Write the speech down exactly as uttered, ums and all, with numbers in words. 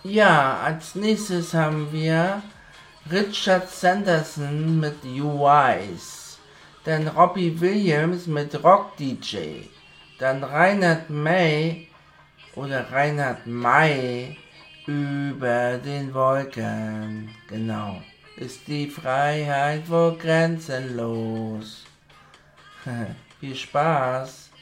Ja, als nächstes haben wir Richard Sanderson mit You Wise, dann Robbie Williams mit Rock D J, dann Reinhard May oder Reinhard May über den Wolken. Genau. Ist die Freiheit wohl grenzenlos? Viel Spaß!